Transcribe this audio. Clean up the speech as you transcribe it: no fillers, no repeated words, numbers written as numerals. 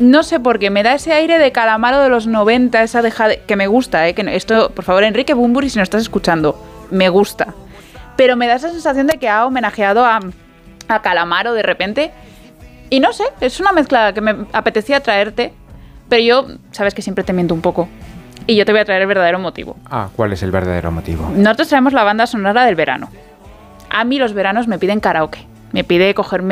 No sé por qué, me da ese aire de Calamaro de los 90, esa que me gusta, que esto, por favor, Enrique Bunbury, si nos estás escuchando, me gusta. Pero me da esa sensación de que ha homenajeado a Calamaro de repente. Y no sé, es una mezcla que me apetecía traerte, pero yo, sabes que siempre te miento un poco. Y yo te voy a traer el verdadero motivo. ¿Cuál es el verdadero motivo? Nosotros traemos la banda sonora del verano. A mí los veranos me piden karaoke. Me pide cogerme